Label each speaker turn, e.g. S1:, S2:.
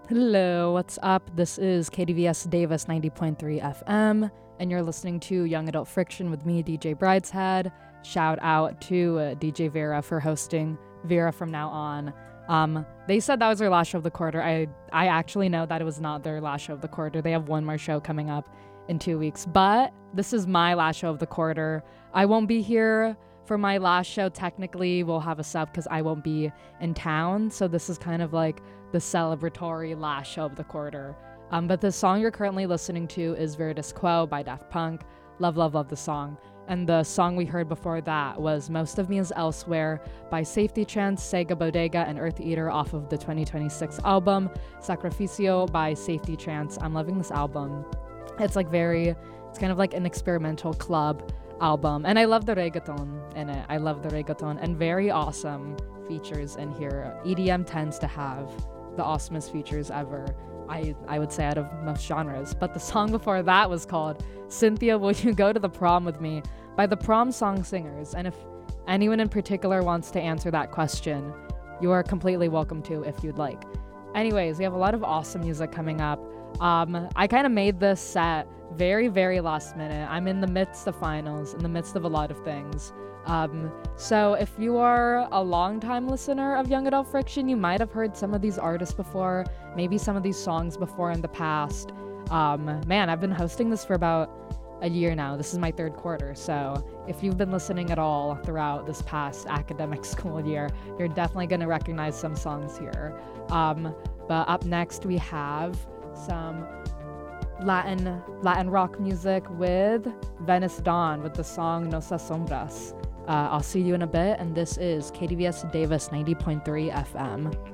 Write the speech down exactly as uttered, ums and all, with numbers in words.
S1: Hello, what's up? This is K D V S Davis ninety point three F M, and you're listening to Young Adult Friction with me, D J Brideshead. Shout out to uh, D J Vera for hosting Vera from now on. Um, they said that was their last show of the quarter. I, I actually know that it was not their last show of the quarter. They have one more show coming up in two weeks, but this is my last show of the quarter. I won't be here for my last show. Technically, we'll have a sub because I won't be in town, so this is kind of like the celebratory last show of the quarter. Um, but the song you're currently listening to is Veritas Quo by Daft Punk. Love, love, love the song. And the song we heard before that was Most of Me Is Elsewhere by Safety Chance, Sega Bodega, and Earth Eater off of the twenty twenty-six album Sacrificio by Safety Chance. I'm loving this album. It's like very, it's kind of like an experimental club album. And I love the reggaeton in it. I love the reggaeton and very awesome features in here. E D M tends to have the awesomest features ever, I, I would say, out of most genres. But the song before that was called Cynthia, Will You Go to the Prom With Me by the Prom Song Singers. And if anyone in particular wants to answer that question, you are completely welcome to if you'd like. Anyways, we have a lot of awesome music coming up. Um, I kind of made this set very, very last minute. I'm in the midst of finals, in the midst of a lot of things. Um, so if you are a longtime listener of Young Adult Friction, you might have heard some of these artists before, maybe some of these songs before in the past. Um, man, I've been hosting this for about a year now. This is my third quarter. So if you've been listening at all throughout this past academic school year, you're definitely going to recognize some songs here. Um, but up next we have some Latin Latin rock music with Venice Dawn with the song Nosas Sombras. Uh, I'll see you in a bit, and this is K D V S Davis ninety point three F M.